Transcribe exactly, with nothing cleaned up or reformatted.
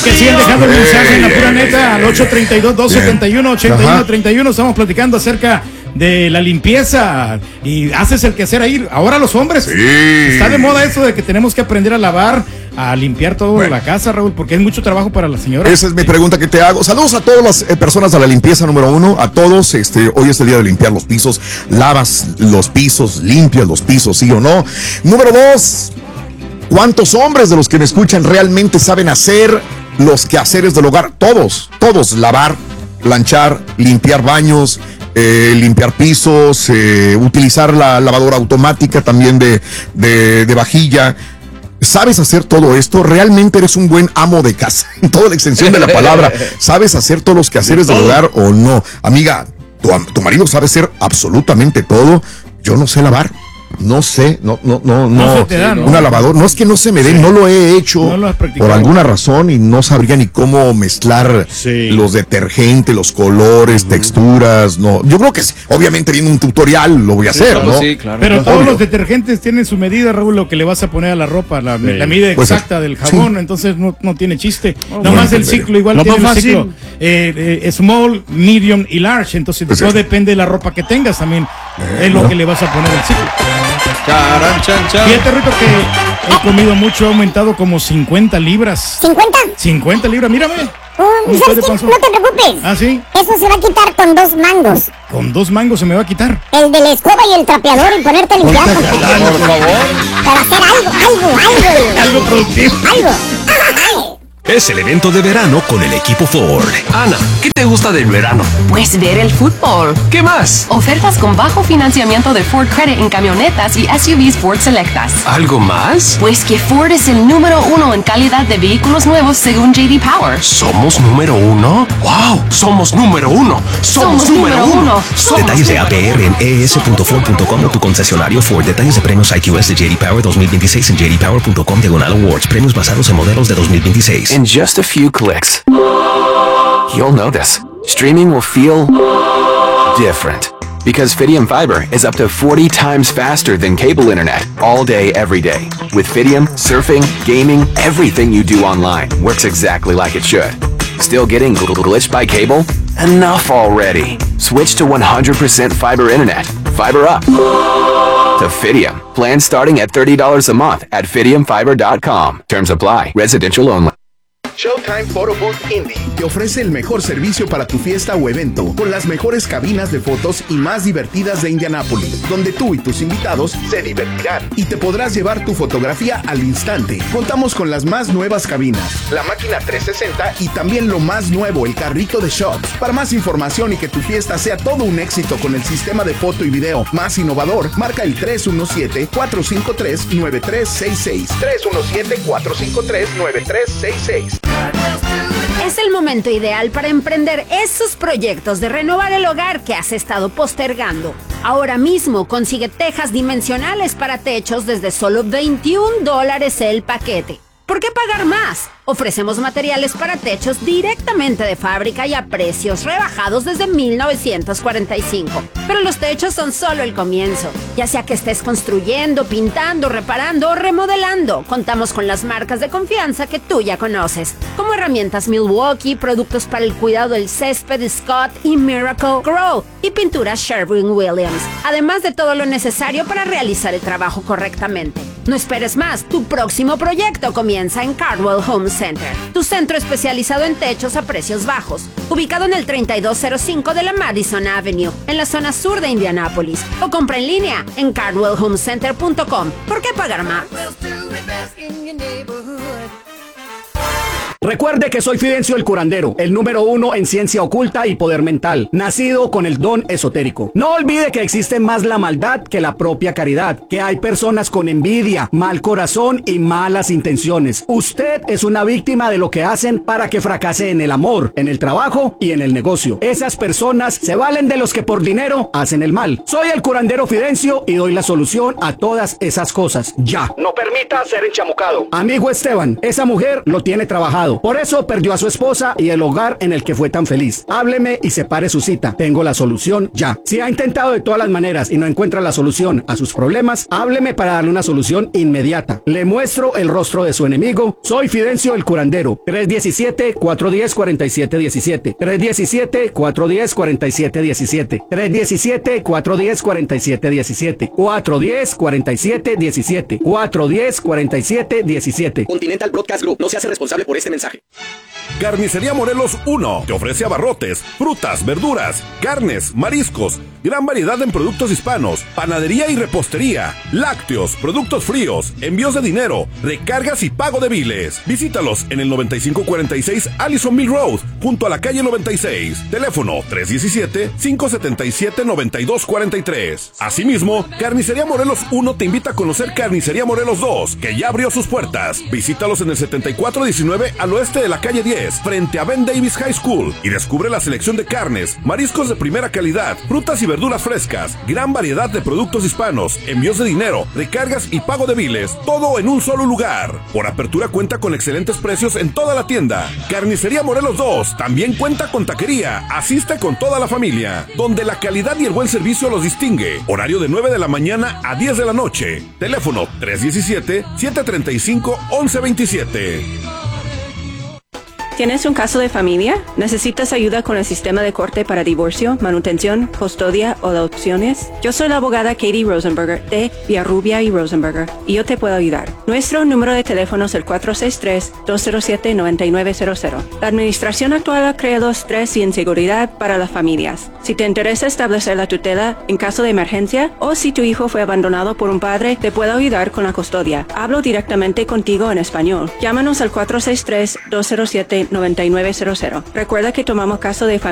Que siguen dejando el mensaje en la pura neta al ocho tres dos, dos siete uno, ocho uno tres uno. Estamos platicando acerca de la limpieza y haces el quehacer ahí. Ahora los hombres, sí. Está de moda eso de que tenemos que aprender a lavar, a limpiar toda bueno. la casa, Raúl, porque es mucho trabajo para la señora. Esa es mi pregunta que te hago. Saludos a todas las eh, personas de la limpieza número uno, a todos. Este, hoy es el día de limpiar los pisos. Lavas los pisos, limpias los pisos, ¿sí o no? Número dos, ¿cuántos hombres de los que me escuchan realmente saben hacer los quehaceres del hogar? Todos, todos, lavar, planchar, limpiar baños, eh, limpiar pisos, eh, utilizar la lavadora automática también de, de, de vajilla. ¿Sabes hacer todo esto? ¿Realmente eres un buen amo de casa? En toda la extensión de la palabra. ¿Sabes hacer todos los quehaceres del hogar o no? Amiga, tu, tu marido sabe hacer absolutamente todo. Yo no sé lavar. No sé, no, no, no, no, no se te da, ¿no? Una lavadora, no es que no se me dé, sí. no lo he hecho no lo por alguna razón y no sabría ni cómo mezclar sí. los detergentes, los colores, uh-huh. texturas, no, yo creo que obviamente viene un tutorial, lo voy a hacer, sí, ¿no? Sí, claro. Pero no, todos obvio. Los detergentes tienen su medida, Raúl, lo que le vas a poner a la ropa, la, sí. la medida pues exacta es, del jabón, sí. entonces no, no tiene chiste, oh, nada más el ciclo, igual no tiene el ciclo, eh, eh, small, medium y large, entonces pues no sí. depende de la ropa que tengas también, eh, es lo ¿no? que le vas a poner el ciclo. Charan, chan, chan. Fíjate, Rito, que he comido mucho, he aumentado como cincuenta libras. ¿cincuenta? cincuenta libras, mírame. Um, ¿sabes qué? No te preocupes. ¿Ah, sí? Eso se va a quitar con dos mangos. ¿Con dos mangos se me va a quitar? El de la escoba y el trapeador y ponerte a limpiar. Por favor. Para hacer algo, algo, algo. Algo productivo. Algo. Es el evento de verano con el equipo Ford. Ana, ¿qué te gusta del verano? Pues ver el fútbol. ¿Qué más? Ofertas con bajo financiamiento de Ford Credit en camionetas y S U Vs Ford Selectas. ¿Algo más? Pues que Ford es el número uno en calidad de vehículos nuevos según J D Power. ¿Somos número uno? ¡Wow! ¡Somos número uno! ¡Somos, Somos número uno! uno. Somos Detalles de A P R en e s punto ford punto com o tu concesionario Ford. Detalles de premios I Q S de J D Power dos mil veintiséis en j d power punto com diagonal awards. Premios basados en modelos de dos mil veintiséis. In just a few clicks, you'll know this. Streaming will feel different. Because Fidium Fiber is up to forty times faster than cable internet all day, every day. With Fidium, surfing, gaming, everything you do online works exactly like it should. Still getting glitched by cable? Enough already. Switch to one hundred percent fiber internet. Fiber up. To Fidium. Plan starting at thirty dollars a month at fidium fiber dot com. Terms apply. Residential only. Showtime Photo Booth Indy te ofrece el mejor servicio para tu fiesta o evento, con las mejores cabinas de fotos y más divertidas de Indianápolis, donde tú y tus invitados se divertirán y te podrás llevar tu fotografía al instante. Contamos con las más nuevas cabinas, la máquina trescientos sesenta y también lo más nuevo, el carrito de shots. Para más información y que tu fiesta sea todo un éxito con el sistema de foto y video más innovador, marca el tres uno siete, cuatro cinco tres, nueve tres seis seis. tres uno siete, cuatro cinco tres, nueve tres seis seis. Es el momento ideal para emprender esos proyectos de renovar el hogar que has estado postergando. Ahora mismo consigue tejas dimensionales para techos desde solo veintiún dólares el paquete. ¿Por qué pagar más? Ofrecemos materiales para techos directamente de fábrica y a precios rebajados desde mil novecientos cuarenta y cinco. Pero los techos son solo el comienzo. Ya sea que estés construyendo, pintando, reparando o remodelando, contamos con las marcas de confianza que tú ya conoces, como herramientas Milwaukee, productos para el cuidado del césped Scott y Miracle Grow, y pinturas Sherwin-Williams, además de todo lo necesario para realizar el trabajo correctamente. No esperes más, tu próximo proyecto comienza en Cardwell Home Center, tu centro especializado en techos a precios bajos, ubicado en el treinta y dos cero cinco de la Madison Avenue, en la zona sur de Indianápolis, o compra en línea en cardwell home center punto com. ¿Por qué pagar más? Recuerde que soy Fidencio el curandero, el número uno en ciencia oculta y poder mental, nacido con el don esotérico. No olvide que existe más la maldad que la propia caridad, que hay personas con envidia, mal corazón y malas intenciones. Usted es una víctima de lo que hacen para que fracase en el amor, en el trabajo y en el negocio. Esas personas se valen de los que por dinero hacen el mal. Soy el curandero Fidencio y doy la solución a todas esas cosas. Ya. No permita ser enchamucado. Amigo Esteban, esa mujer lo tiene trabajado. divorciado. Por eso perdió a su esposa y el hogar en el que fue tan feliz. Hábleme y separe su cita. Tengo la solución ya. Si ha intentado de todas las maneras y no encuentra la solución a sus problemas, hábleme para darle una solución inmediata. Le muestro el rostro de su enemigo. Soy Fidencio el curandero. tres uno siete, cuatro uno cero, cuatro siete uno siete. tres uno siete, cuatro uno cero, cuatro siete uno siete. tres uno siete, cuatro uno cero, cuatro siete uno siete. cuatro uno cero, cuatro siete uno siete. cuatro uno cero, cuatro siete uno siete. Continental Broadcast Group no se hace responsable por este mensaje. Carnicería Morelos uno te ofrece abarrotes, frutas, verduras, carnes, mariscos, gran variedad en productos hispanos, panadería y repostería, lácteos, productos fríos, envíos de dinero, recargas y pago de biles. Visítalos en el noventa y cinco cuarenta y seis Allison Mill Road, junto a la calle noventa y seis. Teléfono tres uno siete, cinco siete siete, nueve dos cuatro tres. Asimismo, Carnicería Morelos uno te invita a conocer Carnicería Morelos dos, que ya abrió sus puertas. Visítalos en el setenta y cuatro diecinueve al oeste de la calle diez, frente a Ben Davis High School, y descubre la selección de carnes, mariscos de primera calidad, frutas y verduras frescas, gran variedad de productos hispanos, envíos de dinero, recargas y pago de biles, todo en un solo lugar. Por apertura cuenta con excelentes precios en toda la tienda. Carnicería Morelos dos también cuenta con taquería. Asiste con toda la familia, donde la calidad y el buen servicio los distingue. Horario de nueve de la mañana a diez de la noche. Teléfono tres uno siete, siete tres cinco, once veintisiete. ¿Tienes un caso de familia? ¿Necesitas ayuda con el sistema de corte para divorcio, manutención, custodia o adopciones? Yo soy la abogada Katie Rosenberger de Villarrubia y Rosenberger y yo te puedo ayudar. Nuestro número de teléfono es el cuatro seis tres, dos cero siete, nueve nueve cero cero. La administración actual ha creado estrés y inseguridad para las familias. Si te interesa establecer la tutela en caso de emergencia o si tu hijo fue abandonado por un padre, te puedo ayudar con la custodia. Hablo directamente contigo en español. Llámanos al cuatro seis tres, dos cero siete, nueve nueve cero cero. Recuerda que tomamos caso de familia